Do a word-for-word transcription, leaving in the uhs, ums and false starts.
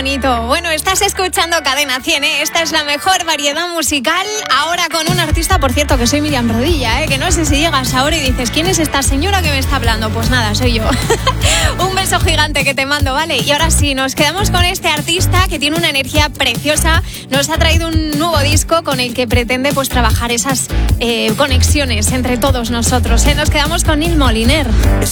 bonito. Bueno, estás escuchando Cadena cien, ¿eh? Esta es la mejor variedad musical. Ahora con un artista, por cierto, que soy Miriam Rodilla, ¿eh? Que no sé si llegas ahora y dices, ¿quién es esta señora que me está hablando? Pues nada, soy yo. Un beso gigante que te mando, ¿vale? Y ahora sí, nos quedamos con este artista que tiene una energía preciosa. Nos ha traído un nuevo disco con el que pretende pues trabajar esas eh, conexiones entre todos nosotros, ¿eh? Nos quedamos con Neil Moliner.